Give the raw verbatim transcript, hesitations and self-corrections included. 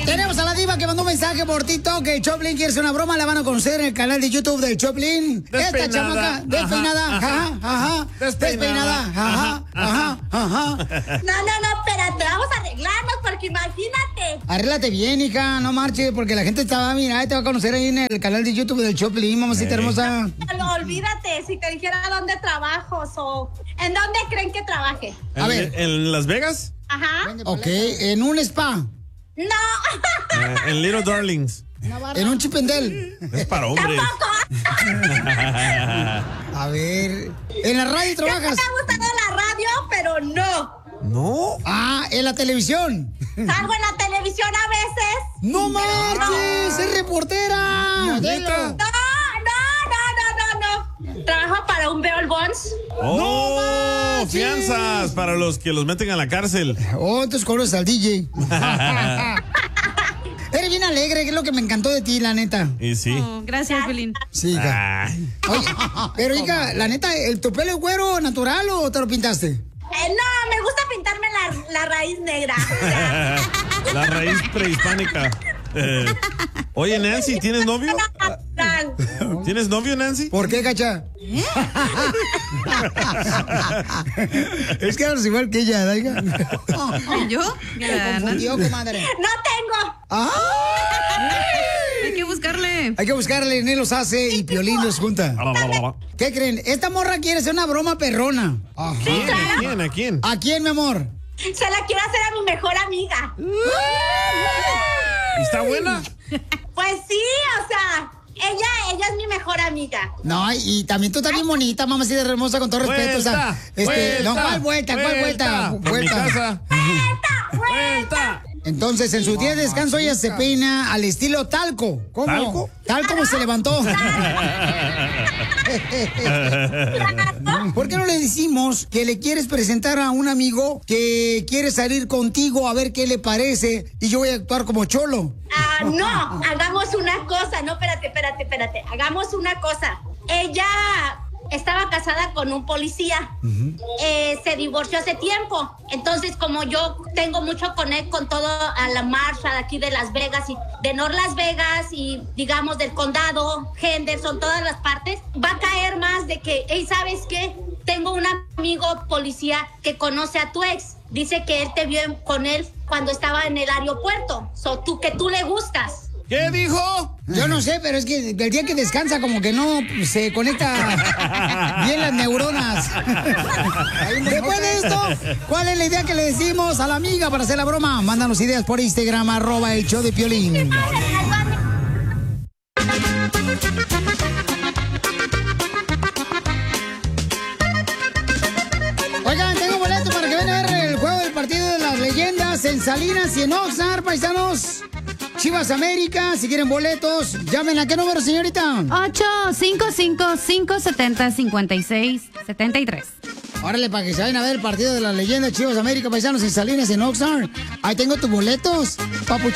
Tenemos a la diva que mandó un mensaje por TikTok que Choplin quiere hacer una broma. La van a conocer en el canal de YouTube de Choplin. Esta chamaca despeinada, ajá, ajá, despeinada, ajá, ajá, ajá. No, no, no, espérate, vamos a arreglarnos porque imagínate. Arréglate bien, hija, no marches, porque la gente te va a mirar y te va a conocer ahí en el canal de YouTube del Choplin, mamacita hermosa. No, olvídate, si te dijera dónde trabajo o en dónde creen que trabaje. A ver. ¿En Las Vegas? Ajá. Ok, en un spa. No. Eh, en Little Darlings. En un chipendel. Es para hombres. A ver, ¿en la radio trabajas? Me ha gustado la radio, pero no. ¿No? Ah, ¿en la televisión? Salgo en la televisión a veces. ¡No marches! ¡Es reportera! ¡Modelo! No, no, no, no, no, no. Trabajo para un Beol Bonds. ¡Oh! No fianzas para los que los meten a la cárcel. Oh, entonces cobras al D J. Eres bien alegre, que es lo que me encantó de ti, la neta. Y sí. Oh, gracias, Pelín. Sí, hija. Oye, pero hija, la neta, ¿el tu pelo es güero natural o te lo pintaste? Eh, no, me gusta pintarme la, la raíz negra. La raíz prehispánica. Eh, oye, Nancy, ¿tienes novio? ¿Tienes novio, Nancy? ¿Por qué, cacha? ¿Eh? Es que eres igual que ella, ¿no, hija? ¿Yo? Me confundió, comadre. No tengo. ¡Ah! Hay que buscarle. Hay que buscarle, Nel los hace y Piolín los junta. ¿Qué creen? Esta morra quiere hacer una broma perrona. Ajá. ¿Quién? ¿A quién? ¿A quién? ¿A quién, mi amor? Se la quiero hacer a mi mejor amiga. ¿Está buena? Pues sí, o sea, ella, ella es mi mejor amiga. No, y también tú también bonita, mamacita hermosa, con todo respeto. O sea, este, vuelta, no, ¿cuál vuelta? ¿Cuál vuelta? Vuelta. Vuelta. Vuelta. Vuelta. Entonces, en sus días de descanso, ella se peina al estilo talco. ¿Cómo? ¿Talco? Tal como se levantó. ¿Por qué no le decimos que le quieres presentar a un amigo que quiere salir contigo a ver qué le parece y yo voy a actuar como cholo? Ah, no, hagamos una cosa. No, espérate, espérate, espérate. Hagamos una cosa. Ella estaba casada con un policía. Uh-huh. eh, se divorció hace tiempo. Entonces, como yo tengo mucho connect con todo a la marcha de aquí de Las Vegas y de North Las Vegas y digamos del condado, Henderson, todas las partes, va a caer más de que, hey, ¿sabes qué? Tengo un amigo policía que conoce a tu ex. Dice que él te vio con él cuando estaba en el aeropuerto. So, tú, que tú le gustas. ¿Qué dijo? Yo no sé, pero es que el día que descansa como que no se conecta bien las neuronas. Después de esto, ¿cuál es la idea que le decimos a la amiga para hacer la broma? Mándanos ideas por Instagram, arroba el show de Piolín. Oigan, tengo boleto para que vengan a ver el juego del partido de las leyendas en Salinas y en Oxnard, paisanos. Chivas América, si quieren boletos, llamen a qué número, señorita. ocho cinco cinco, cinco siete cero, cinco seis siete tres. Órale, para que se vayan a ver el partido de la leyenda Chivas América, paisanos en Salinas, en Oxnard. Ahí tengo tus boletos, papuchón.